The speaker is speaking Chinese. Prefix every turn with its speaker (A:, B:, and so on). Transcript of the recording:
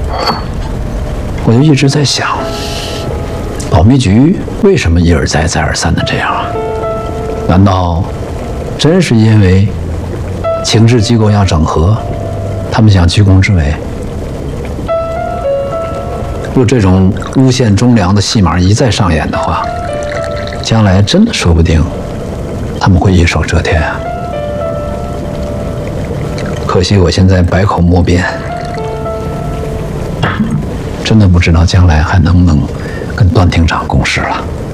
A: 我就一直在想，保密局为什么一而再、再而三的这样啊？难道真是因为情治机构要整合，他们想居功至伟？若这种诬陷忠良的戏码一再上演的话，将来真的说不定他们会一手遮天啊！可惜我现在百口莫辩，真的不知道将来还能不能跟段厅长共事了。